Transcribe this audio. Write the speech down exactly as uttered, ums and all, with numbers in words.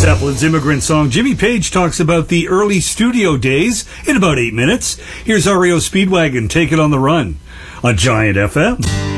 Zeppelin's Immigrant Song. Jimmy Page talks about the early studio days in about eight minutes. Here's R E O Speedwagon, Take It on the Run on Giant F M.